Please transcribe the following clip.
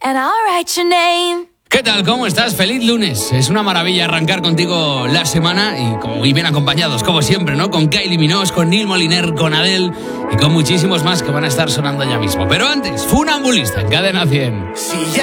and I'll write your name. ¿Qué tal? ¿Cómo estás? Feliz lunes. Es una maravilla arrancar contigo la semana y bien acompañados, como siempre, ¿no? Con Kylie Minogue, con Neil Moliner, con Adele y con muchísimos más que van a estar sonando ya mismo. Pero antes, Funambulista en Cadena 100. Si ya